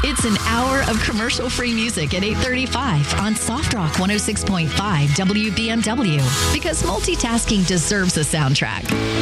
It's an hour of commercial-free music at 8:35 on Soft Rock 106.5 WBMW, because multitasking deserves a soundtrack.